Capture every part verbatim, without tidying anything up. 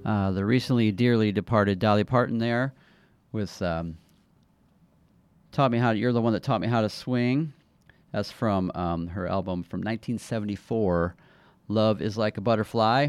Uh, the recently dearly departed Dolly Parton there with um, taught me how to, you're the one that taught me how to swing. That's from um, her album from nineteen seventy-four, Love is Like a Butterfly.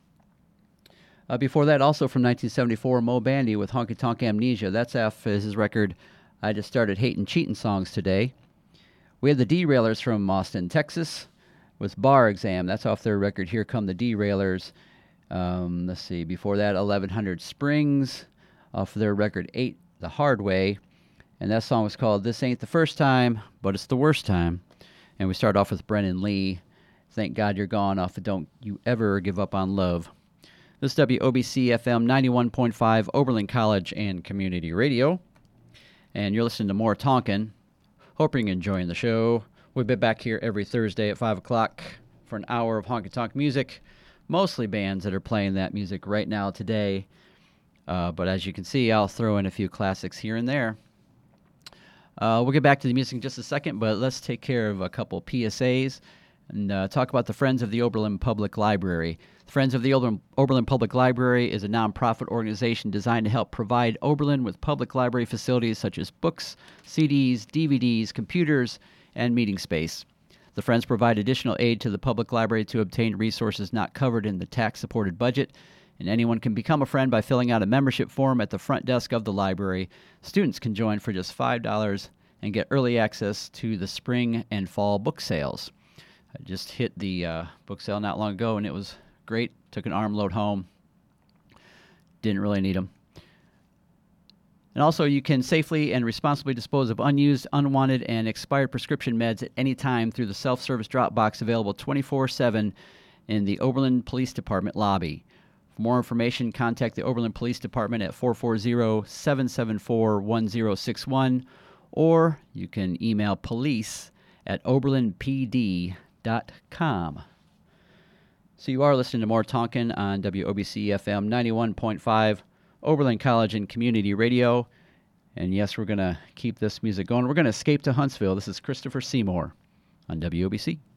Uh, before that, also from nineteen seventy-four, Mo Bandy with Honky Tonk Amnesia. That's off his record, I Just Started Hating Cheating Songs Today. We had the Derailers from Austin, Texas with Bar Exam. That's off their record, Here Come the Derailers. Um, let's see, before that, eleven hundred Springs off their record, eight The Hard Way. And that song was called This Ain't the First Time, But It's the Worst Time. And we start off with Brennan Lee, Thank God You're Gone, off of Don't You Ever Give Up on Love. This is W O B C F M ninety-one point five, Oberlin College and Community Radio. And you're listening to More Tonkin. Hoping you're enjoying the show. We'll be back here every Thursday at five o'clock for an hour of honky-tonk music. Mostly bands that are playing that music right now today. Uh, but as you can see, I'll throw in a few classics here and there. Uh, we'll get back to the music in just a second, but let's take care of a couple P S As and uh, talk about the Friends of the Oberlin Public Library. The Friends of the Oberlin, Oberlin Public Library is a nonprofit organization designed to help provide Oberlin with public library facilities such as books, C Ds, D V Ds, computers, and meeting space. The Friends provide additional aid to the public library to obtain resources not covered in the tax-supported budget, and anyone can become a friend by filling out a membership form at the front desk of the library. Students can join for just five dollars and get early access to the spring and fall book sales. I just hit the uh, book sale not long ago, and it was great. Took an armload home. Didn't really need them. And also, you can safely and responsibly dispose of unused, unwanted, and expired prescription meds at any time through the self-service drop box available twenty-four seven in the Oberlin Police Department lobby. For more information, contact the Oberlin Police Department at four four zero, seven seven four, one zero six one, or you can email police at oberlin p d dot com. So you are listening to More Tonkin on W O B C F M ninety-one point five, Oberlin College and Community Radio. And yes, we're going to keep this music going. We're going to escape to Huntsville. This is Christopher Seymour on W O B C.